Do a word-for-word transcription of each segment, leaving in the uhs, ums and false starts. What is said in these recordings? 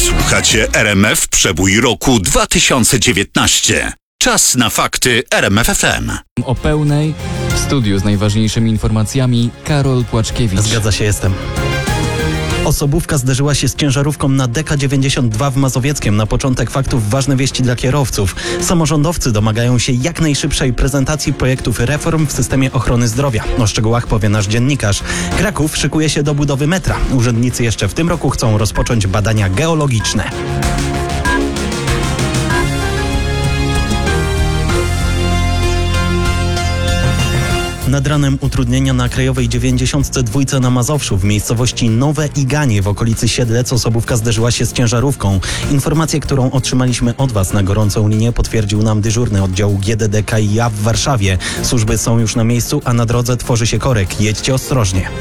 Słuchacie R M F Przebój roku dwa tysiące dziewiętnaście. Czas na fakty R M F F M. O pełnej w studiu z najważniejszymi informacjami Karol Płaczkiewicz. Zgadza się, jestem. Osobówka zderzyła się z ciężarówką na D K dziewięćdziesiąt dwa w Mazowieckiem. Na początek faktów ważne wieści dla kierowców. Samorządowcy domagają się jak najszybszej prezentacji projektów reform w systemie ochrony zdrowia. O szczegółach powie nasz dziennikarz. Kraków szykuje się do budowy metra. Urzędnicy jeszcze w tym roku chcą rozpocząć badania geologiczne. Nad ranem utrudnienia na krajowej dziewięćdziesiąt dwa na Mazowszu w miejscowości Nowe Iganie w okolicy Siedlec osobówka zderzyła się z ciężarówką. Informację, którą otrzymaliśmy od Was na gorącą linię, potwierdził nam dyżurny oddziału G D D K i A w Warszawie. Służby są już na miejscu, a na drodze tworzy się korek. Jedźcie ostrożnie.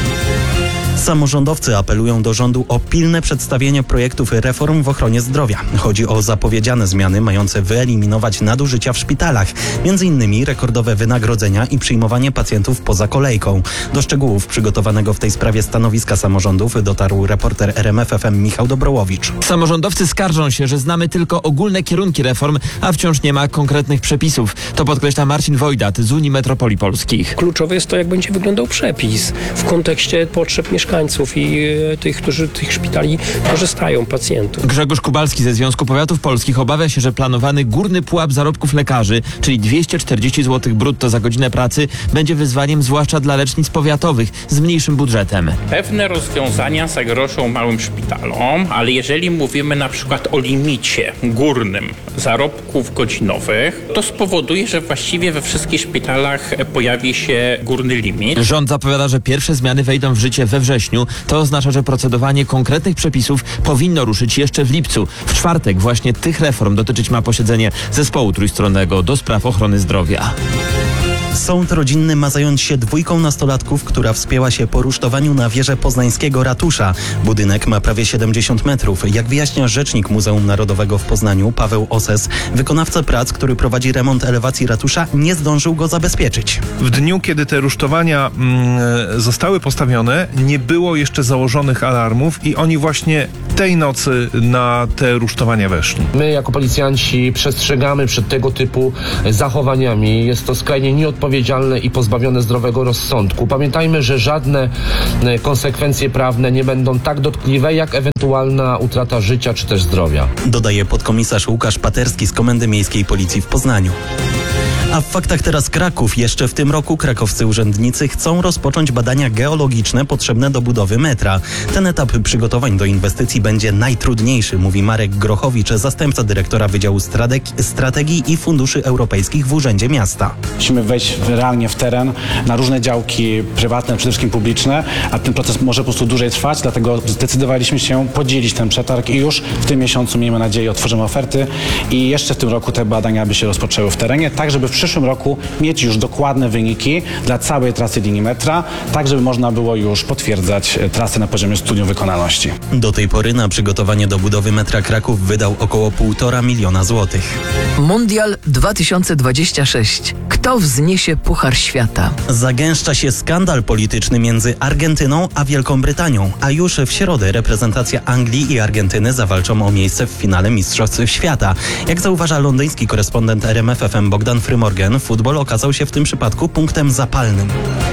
Samorządowcy apelują do rządu o pilne przedstawienie projektów reform w ochronie zdrowia. Chodzi o zapowiedziane zmiany mające wyeliminować nadużycia w szpitalach, między innymi rekordowe wynagrodzenia i przyjmowanie pacjentów poza kolejką. Do szczegółów przygotowanego w tej sprawie stanowiska samorządów dotarł reporter R M F F M Michał Dobrołowicz. Samorządowcy skarżą się, że znamy tylko ogólne kierunki reform, a wciąż nie ma konkretnych przepisów. To podkreśla Marcin Wojdat z Unii Metropolii Polskich. Kluczowe jest to, jak będzie wyglądał przepis w kontekście potrzeb mieszkańców i tych, którzy tych szpitali korzystają, pacjentów. Grzegorz Kubalski ze Związku Powiatów Polskich obawia się, że planowany górny pułap zarobków lekarzy, czyli dwieście czterdzieści złotych brutto za godzinę pracy, będzie wyzwaniem zwłaszcza dla lecznic powiatowych z mniejszym budżetem. Pewne rozwiązania zagrożą małym szpitalom, ale jeżeli mówimy na przykład o limicie górnym zarobków godzinowych, to spowoduje, że właściwie we wszystkich szpitalach pojawi się górny limit. Rząd zapowiada, że pierwsze zmiany wejdą w życie we wrześniu. To oznacza, że procedowanie konkretnych przepisów powinno ruszyć jeszcze w lipcu. W czwartek właśnie tych reform dotyczyć ma posiedzenie Zespołu Trójstronnego do spraw ochrony zdrowia. Sąd rodzinny ma zająć się dwójką nastolatków, która wspięła się po rusztowaniu na wieżę poznańskiego ratusza. Budynek ma prawie siedemdziesiąt metrów. Jak wyjaśnia rzecznik Muzeum Narodowego w Poznaniu, Paweł Oses, wykonawca prac, który prowadzi remont elewacji ratusza, nie zdążył go zabezpieczyć. W dniu, kiedy te rusztowania mm, zostały postawione, nie było jeszcze założonych alarmów i oni właśnie tej nocy na te rusztowania weszli. My jako policjanci przestrzegamy przed tego typu zachowaniami. Jest to skrajnie nieodpowiedzialne i pozbawione zdrowego rozsądku. Pamiętajmy, że żadne konsekwencje prawne nie będą tak dotkliwe, jak ewentualna utrata życia czy też zdrowia. Dodaje podkomisarz Łukasz Paterski z Komendy Miejskiej Policji w Poznaniu. A w faktach teraz Kraków. Jeszcze w tym roku krakowscy urzędnicy chcą rozpocząć badania geologiczne potrzebne do budowy metra. Ten etap przygotowań do inwestycji będzie najtrudniejszy, mówi Marek Grochowicz, zastępca dyrektora Wydziału Strategii i Funduszy Europejskich w Urzędzie Miasta. Musimy wejść realnie w teren, na różne działki prywatne, przede wszystkim publiczne, a ten proces może po prostu dłużej trwać, dlatego zdecydowaliśmy się podzielić ten przetarg i już w tym miesiącu, miejmy nadzieję, otworzymy oferty i jeszcze w tym roku te badania by się rozpoczęły w terenie, tak żeby w przyszłym roku mieć już dokładne wyniki dla całej trasy linii metra, tak żeby można było już potwierdzać trasę na poziomie studium wykonalności. Do tej pory na przygotowanie do budowy metra Kraków wydał około półtora miliona złotych. Mundial dwa tysiące dwudziesty szósty. Kto wzniesie Puchar Świata? Zagęszcza się skandal polityczny między Argentyną a Wielką Brytanią, a już w środę reprezentacja Anglii i Argentyny zawalczą o miejsce w finale Mistrzostw Świata. Jak zauważa londyński korespondent R M F F M Bogdan Frymorgan, futbol okazał się w tym przypadku punktem zapalnym.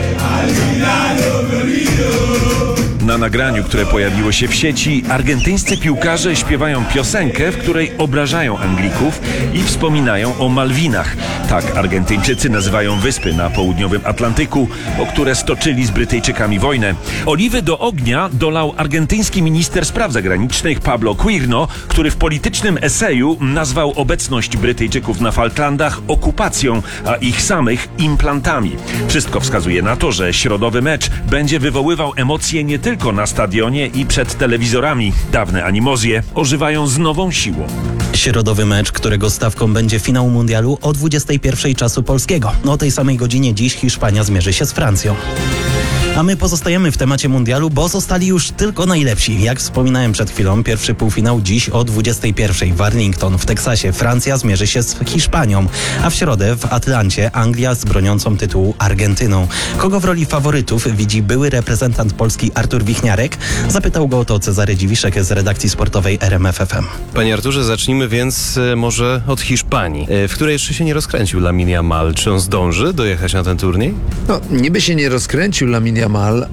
Na nagraniu, które pojawiło się w sieci, argentyńscy piłkarze śpiewają piosenkę, w której obrażają Anglików i wspominają o Malwinach. Tak Argentyńczycy nazywają wyspy na południowym Atlantyku, o które stoczyli z Brytyjczykami wojnę. Oliwy do ognia dolał argentyński minister spraw zagranicznych Pablo Quirno, który w politycznym eseju nazwał obecność Brytyjczyków na Falklandach okupacją, a ich samych implantami. Wszystko wskazuje na to, że środowy mecz będzie wywoływał emocje nie tylko na stadionie i przed telewizorami. Dawne animozje ożywają z nową siłą. Środowy mecz, którego stawką będzie finał mundialu o dwudziestej pierwszej czasu polskiego. O tej samej godzinie dziś Hiszpania zmierzy się z Francją. A my pozostajemy w temacie mundialu, bo zostali już tylko najlepsi. Jak wspominałem przed chwilą, pierwszy półfinał dziś o dwudziestej pierwszej w Arlington w Teksasie. Francja zmierzy się z Hiszpanią, a w środę w Atlancie Anglia z broniącą tytułu Argentyną. Kogo w roli faworytów widzi były reprezentant Polski Artur Wichniarek? Zapytał go o to Cezary Dziwiszek z redakcji sportowej R M F F M. Panie Arturze, zacznijmy więc e, może od Hiszpanii, e, w której jeszcze się nie rozkręcił Lamine Yamal. Czy on zdąży dojechać na ten turniej? No, niby się nie rozkręcił Lamine Yamal,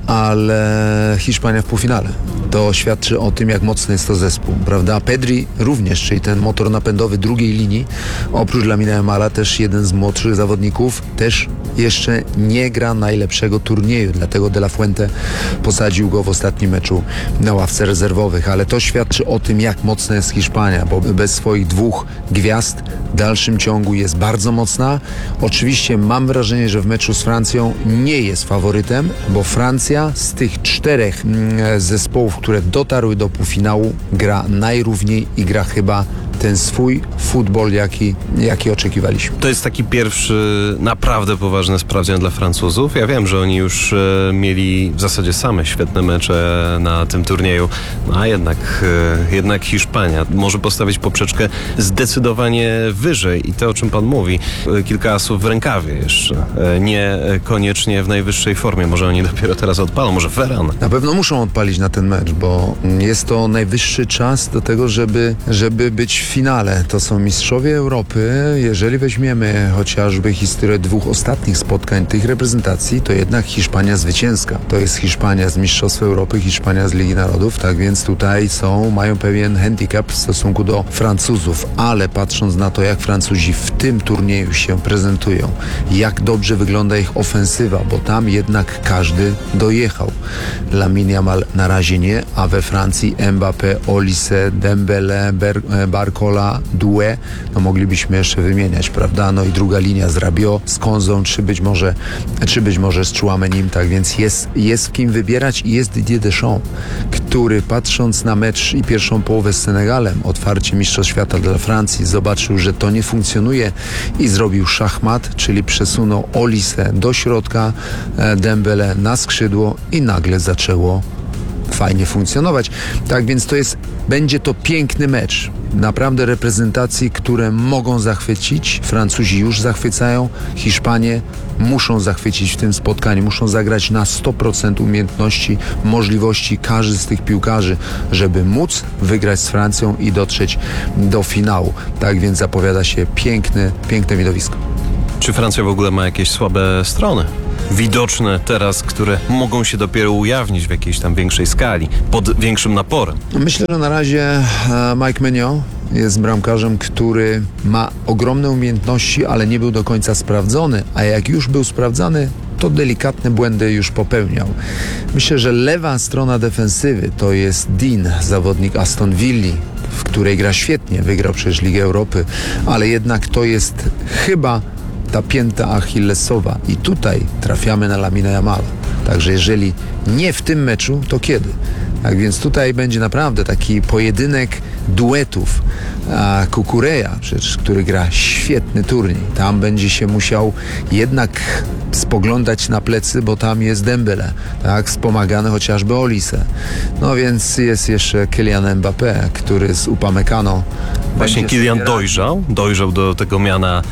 ale Hiszpania w półfinale. To świadczy o tym, jak mocny jest to zespół, prawda? Pedri również, czyli ten motor napędowy drugiej linii, oprócz Lamine Yamala też jeden z młodszych zawodników, też jeszcze nie gra najlepszego turnieju, dlatego De La Fuente posadził go w ostatnim meczu na ławce rezerwowych, ale to świadczy o tym, jak mocna jest Hiszpania, bo bez swoich dwóch gwiazd w dalszym ciągu jest bardzo mocna. Oczywiście mam wrażenie, że w meczu z Francją nie jest faworytem, bo Francja z tych czterech mm, zespołów, które dotarły do półfinału, gra najrówniej i gra chyba ten swój futbol, jaki, jaki oczekiwaliśmy. To jest taki pierwszy naprawdę poważny sprawdzian dla Francuzów. Ja wiem, że oni już e, mieli w zasadzie same świetne mecze na tym turnieju, no a jednak, e, jednak Hiszpania może postawić poprzeczkę zdecydowanie wyżej i to, o czym pan mówi, e, kilka asów w rękawie jeszcze, e, nie e, koniecznie w najwyższej formie. Może oni dopiero teraz odpalą, może Ferran. Na pewno muszą odpalić na ten mecz, bo jest to najwyższy czas do tego, żeby, żeby być w finale. To są mistrzowie Europy. Jeżeli weźmiemy chociażby historię dwóch ostatnich spotkań tych reprezentacji, to jednak Hiszpania zwycięska. To jest Hiszpania z Mistrzostw Europy, Hiszpania z Ligi Narodów, tak więc tutaj są, mają pewien handicap w stosunku do Francuzów, ale patrząc na to, jak Francuzi w tym turnieju się prezentują, jak dobrze wygląda ich ofensywa, bo tam jednak każdy dojechał. Lamine Yamal na razie nie, a we Francji Mbappé, Olise, Dembele, Ber- Barcola, Doué, no moglibyśmy jeszcze wymieniać, prawda? No i druga linia z Rabiot, z Konzą, czy być może, czy być może z Chouamenim, tak więc jest, jest w kim wybierać i jest Didier Deschamps, który patrząc na mecz i pierwszą połowę z Senegalem, otwarcie Mistrzostw Świata dla Francji, zobaczył, że to nie funkcjonuje i zrobił szachmat, czyli przesunął Olise do środka, Dembele na skrzydło i nagle zaczęło fajnie funkcjonować. Tak więc to jest, będzie to piękny mecz. Naprawdę reprezentacji, które mogą zachwycić. Francuzi już zachwycają. Hiszpanie muszą zachwycić w tym spotkaniu. Muszą zagrać na sto procent umiejętności, możliwości każdy z tych piłkarzy, żeby móc wygrać z Francją i dotrzeć do finału. Tak więc zapowiada się piękny, piękne widowisko. Czy Francja w ogóle ma jakieś słabe strony? Widoczne teraz, które mogą się dopiero ujawnić w jakiejś tam większej skali, pod większym naporem. Myślę, że na razie Mike Maignan jest bramkarzem, który ma ogromne umiejętności, ale nie był do końca sprawdzony, a jak już był sprawdzany, to delikatne błędy już popełniał. Myślę, że lewa strona defensywy to jest Dean, zawodnik Aston Villa, w której gra świetnie, wygrał przecież Ligę Europy, ale jednak to jest chyba ta pięta achillesowa i tutaj trafiamy na Lamine Yamala. Także jeżeli nie w tym meczu, to kiedy? Tak więc tutaj będzie naprawdę taki pojedynek duetów. A Cucurella, przecież, który gra świetny turniej. Tam będzie się musiał jednak spoglądać na plecy, bo tam jest Dembele, tak, wspomagany chociażby Olise. No więc jest jeszcze Kylian Mbappé, który z Upamecano. Właśnie Kylian dojrzał, dojrzał do tego miana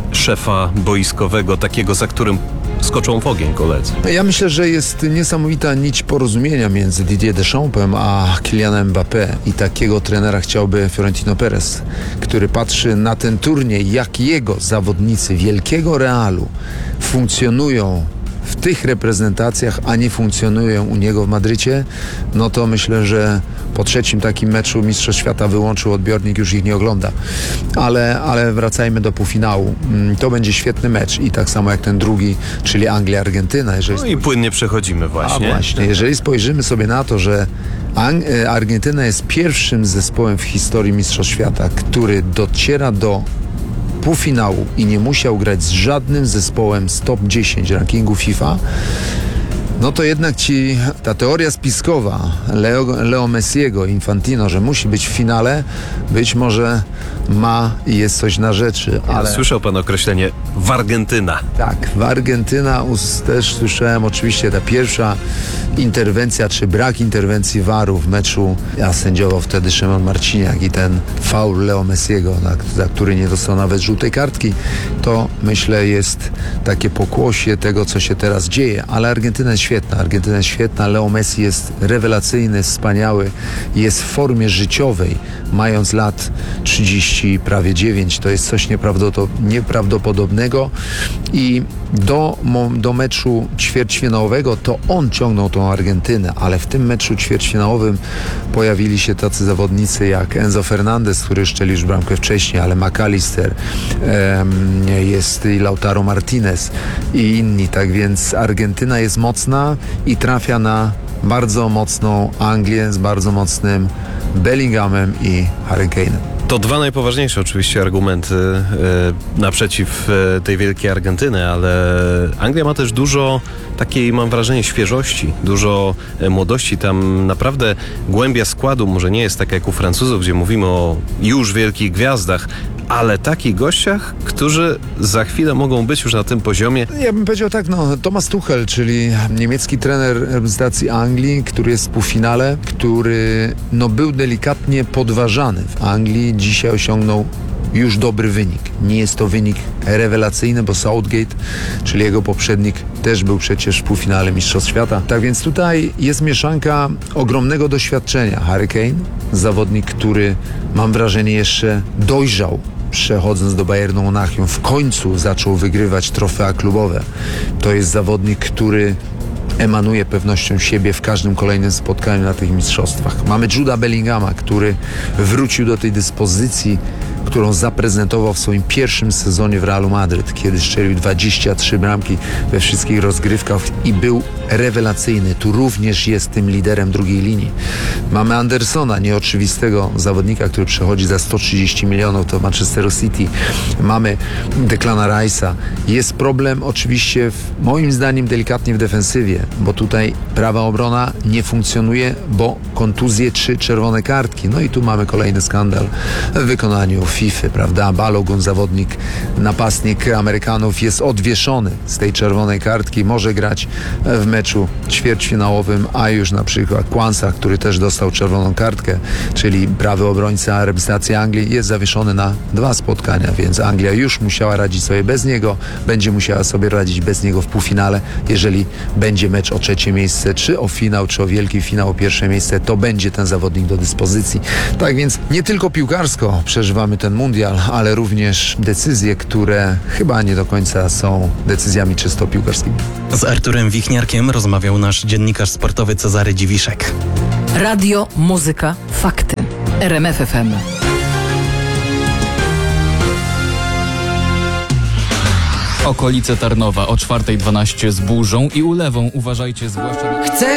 szefa boiskowego, takiego, za którym skoczą w ogień koledzy. Ja myślę, że jest niesamowita nić porozumienia między Didier Deschampsem a Kylianem Mbappé i takiego trenera chciałby Florentino Perez, który patrzy na ten turniej, jak jego zawodnicy wielkiego Realu funkcjonują w tych reprezentacjach, a nie funkcjonują u niego w Madrycie, no to myślę, że po trzecim takim meczu Mistrzostw Świata wyłączył odbiornik, już ich nie ogląda. Ale, ale wracajmy do półfinału. To będzie świetny mecz i tak samo jak ten drugi, czyli Anglia-Argentyna. No i płynnie przechodzimy właśnie. A właśnie, jeżeli spojrzymy sobie na to, że Ang- Argentyna jest pierwszym zespołem w historii Mistrzostw Świata, który dociera do półfinału i nie musiał grać z żadnym zespołem z top dziesięć rankingu FIFA, no to jednak ci ta teoria spiskowa Leo, Leo Messiego, Infantino, że musi być w finale, być może ma i jest coś na rzeczy, ale... Słyszał pan określenie Wargentyna. Tak, w Argentyna us- też słyszałem oczywiście ta pierwsza interwencja, czy brak interwencji waru w meczu, a sędziował wtedy Szymon Marciniak i ten faul Leo Messiego, na, za który nie dostał nawet żółtej kartki, to myślę jest takie pokłosie tego, co się teraz dzieje, ale Argentyna jest świetna, Argentyna jest świetna, Leo Messi jest rewelacyjny, wspaniały, jest w formie życiowej, mając lat trzydzieści, prawie dziewięć, to jest coś nieprawdoto- nieprawdopodobnego i do, do meczu ćwierćfinałowego to on ciągnął tą Argentynę, ale w tym meczu ćwierćfinałowym pojawili się tacy zawodnicy jak Enzo Fernandez, który szczelił już bramkę wcześniej, ale McAllister, em, jest i Lautaro Martinez i inni, tak więc Argentyna jest mocna i trafia na bardzo mocną Anglię z bardzo mocnym Bellinghamem i Harry Kane'em. To dwa najpoważniejsze oczywiście argumenty e, naprzeciw e, tej wielkiej Argentyny, ale Anglia ma też dużo takiej, mam wrażenie, świeżości, dużo e, młodości. Tam naprawdę głębia składu może nie jest taka jak u Francuzów, gdzie mówimy o już wielkich gwiazdach, ale takich gościach, którzy za chwilę mogą być już na tym poziomie. Ja bym powiedział tak, no Thomas Tuchel, czyli niemiecki trener reprezentacji Anglii, który jest w półfinale, który no był delikatnie podważany w Anglii, dzisiaj osiągnął już dobry wynik. Nie jest to wynik rewelacyjny, bo Southgate, czyli jego poprzednik, też był przecież w półfinale Mistrzostw Świata. Tak więc tutaj jest mieszanka ogromnego doświadczenia. Harry Kane, zawodnik, który mam wrażenie jeszcze dojrzał, przechodząc do Bayernu Monachium, w końcu zaczął wygrywać trofea klubowe. To jest zawodnik, który emanuje pewnością siebie w każdym kolejnym spotkaniu na tych mistrzostwach. Mamy Juda Bellinghama, który wrócił do tej dyspozycji, którą zaprezentował w swoim pierwszym sezonie w Realu Madryt, kiedy strzelił dwadzieścia trzy bramki we wszystkich rozgrywkach i był rewelacyjny. Tu również jest tym liderem drugiej linii. Mamy Andersona, nieoczywistego zawodnika, który przechodzi za sto trzydzieści milionów do Manchesteru City. Mamy Declana Rice'a. Jest problem oczywiście, w, moim zdaniem, delikatnie w defensywie, bo tutaj prawa obrona nie funkcjonuje, bo kontuzje czy czerwone kartki. No i tu mamy kolejny skandal w wykonaniu FIFA, prawda? Balogun, zawodnik, napastnik Amerykanów, jest odwieszony z tej czerwonej kartki, może grać w meczu ćwierćfinałowym, a już na przykład Kwanza, który też dostał czerwoną kartkę, czyli prawy obrońca reprezentacji Anglii, jest zawieszony na dwa spotkania, więc Anglia już musiała radzić sobie bez niego, będzie musiała sobie radzić bez niego w półfinale. Jeżeli będzie mecz o trzecie miejsce, czy o finał, czy o wielki finał, o pierwsze miejsce, to będzie ten zawodnik do dyspozycji. Tak więc nie tylko piłkarsko przeżywamy ten mundial, ale również decyzje, które chyba nie do końca są decyzjami czysto piłkarskimi. Z Arturem Wichniarkiem rozmawiał nasz dziennikarz sportowy Cezary Dziwiszek. Radio, muzyka, fakty. R M F F M. Okolice Tarnowa o czwartej dwanaście z burzą i ulewą. Uważajcie zwłaszcza na... Chcesz